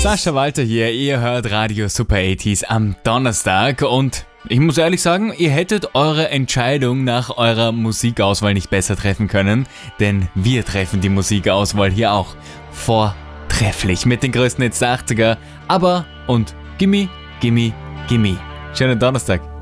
Sascha Walter hier, ihr hört Radio Super 80s am Donnerstag und ich muss ehrlich sagen, ihr hättet eure Entscheidung nach eurer Musikauswahl nicht besser treffen können, denn wir treffen die Musikauswahl hier auch vortrefflich mit den größten Hits der 80er, aber und Gimme, Gimme, Gimme. Schönen Donnerstag.